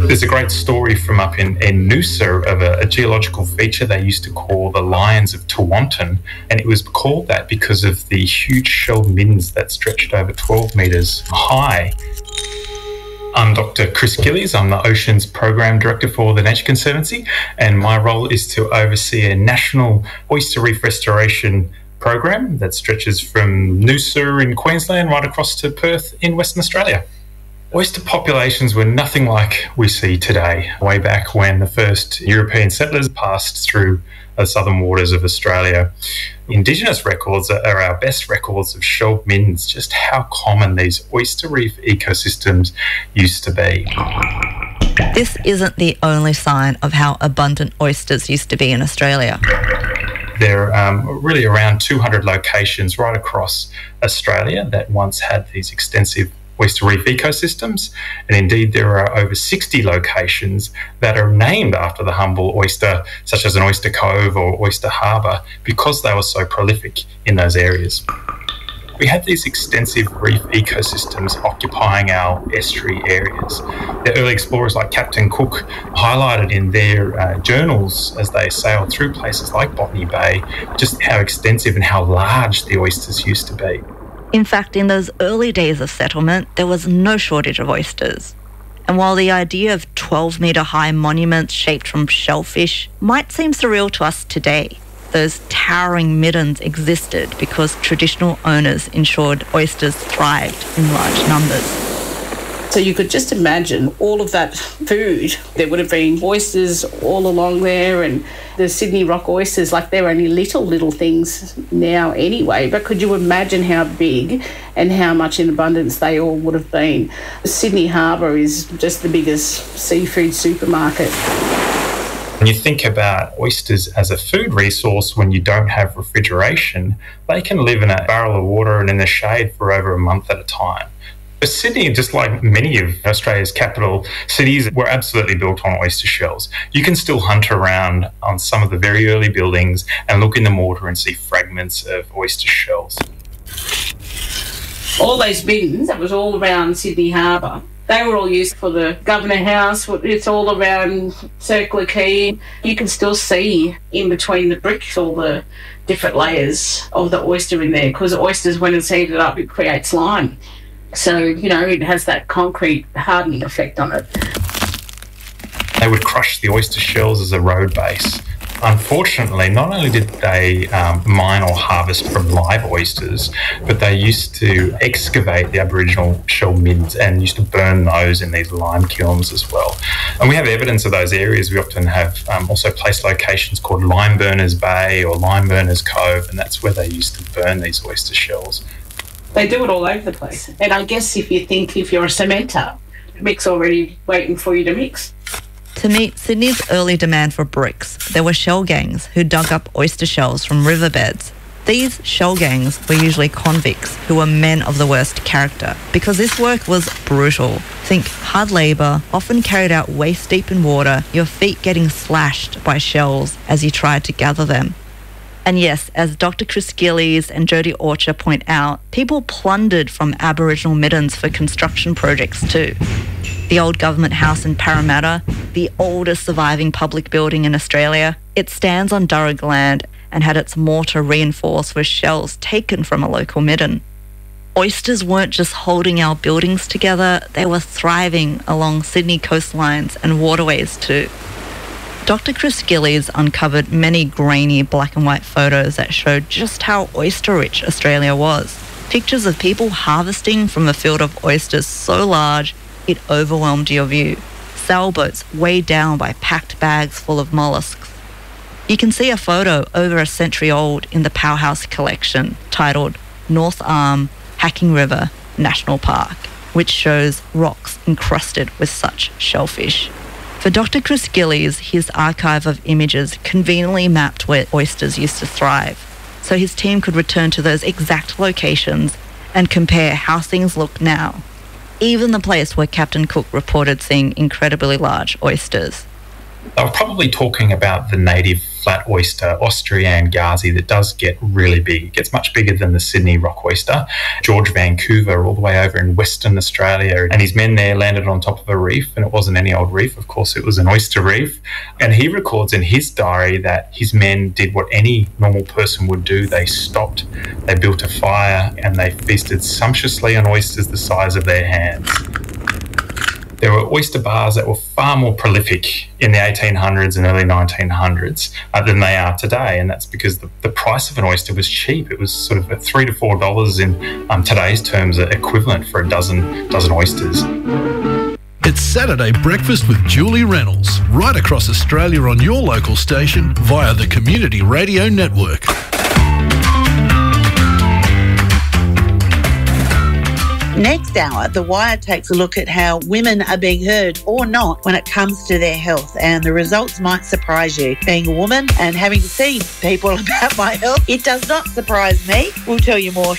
There's a great story from up in Noosa of a geological feature they used to call the Lions of Tewantin, and it was called that because of the huge shell middens that stretched over 12 metres high. I'm Dr. Chris Gillies. I'm the Oceans Program Director for the Nature Conservancy, and my role is to oversee a national oyster reef restoration program that stretches from Noosa in Queensland right across to Perth in Western Australia. Oyster populations were nothing like we see today, way back when the first European settlers passed through the southern waters of Australia. Indigenous records are our best records of shelled middens, just how common these oyster reef ecosystems used to be. This isn't the only sign of how abundant oysters used to be in Australia. There are really around 200 locations right across Australia that once had these extensive oyster reef ecosystems, and indeed there are over 60 locations that are named after the humble oyster, such as an oyster cove or oyster harbour, because they were so prolific in those areas. We had these extensive reef ecosystems occupying our estuary areas. The early explorers like Captain Cook highlighted in their journals as they sailed through places like Botany Bay just how extensive and how large the oysters used to be. In fact, in those early days of settlement, there was no shortage of oysters. And while the idea of 12-metre high monuments shaped from shellfish might seem surreal to us today, those towering middens existed because traditional owners ensured oysters thrived in large numbers. So you could just imagine all of that food. There would have been oysters all along there, and the Sydney rock oysters, like they're only little things now anyway, but could you imagine how big and how much in abundance they all would have been? Sydney Harbour is just the biggest seafood supermarket. When you think about oysters as a food resource when you don't have refrigeration, they can live in a barrel of water and in the shade for over a month at a time. Sydney, just like many of Australia's capital cities, were absolutely built on oyster shells. You can still hunt around on some of the very early buildings and look in the mortar and see fragments of oyster shells. All those bins, that was all around Sydney Harbour. They were all used for the Governor House. It's all around Circular Quay. You can still see in between the bricks all the different layers of the oyster in there, because oysters, when it's heated up, it creates lime. So, it has that concrete hardening effect on it. They would crush the oyster shells as a road base. Unfortunately, not only did they mine or harvest from live oysters, but they used to excavate the Aboriginal shell middens and used to burn those in these lime kilns as well. And we have evidence of those areas. We often have also place locations called Lime Burners Bay or Lime Burners Cove, and that's where they used to burn these oyster shells. They do it all over the place. And I guess if you're a cementer, mix already waiting for you to mix. To meet Sydney's early demand for bricks, there were shell gangs who dug up oyster shells from riverbeds. These shell gangs were usually convicts who were men of the worst character because this work was brutal. Think hard labour, often carried out waist deep in water, your feet getting slashed by shells as you tried to gather them. And yes, as Dr. Chris Gillies and Jodie Orcher point out, people plundered from Aboriginal middens for construction projects too. The old government house in Parramatta, the oldest surviving public building in Australia, it stands on Durrag land and had its mortar reinforced with shells taken from a local midden. Oysters weren't just holding our buildings together, they were thriving along Sydney coastlines and waterways too. Dr. Chris Gillies uncovered many grainy black and white photos that showed just how oyster-rich Australia was. Pictures of people harvesting from a field of oysters so large it overwhelmed your view. Sailboats weighed down by packed bags full of molluscs. You can see a photo over a century old in the Powerhouse collection titled North Arm, Hacking River National Park, which shows rocks encrusted with such shellfish. For Dr. Chris Gillies, his archive of images conveniently mapped where oysters used to thrive, so his team could return to those exact locations and compare how things look now. Even the place where Captain Cook reported seeing incredibly large oysters. They were probably talking about the native flat oyster, Austrian Gazi, that does get really big. It gets much bigger than the Sydney rock oyster. George Vancouver, all the way over in Western Australia, and his men there landed on top of a reef, and it wasn't any old reef. Of course, it was an oyster reef. And he records in his diary that his men did what any normal person would do. They stopped, they built a fire, and they feasted sumptuously on oysters the size of their hands. There were oyster bars that were far more prolific in the 1800s and early 1900s than they are today, and that's because the price of an oyster was cheap. It was sort of $3 to $4 in today's terms, equivalent for a dozen oysters. It's Saturday Breakfast with Julie Reynolds, right across Australia on your local station via the Community Radio Network. Next hour, The Wire takes a look at how women are being heard or not when it comes to their health, and the results might surprise you. Being a woman and having to see people about my health, it does not surprise me. We'll tell you more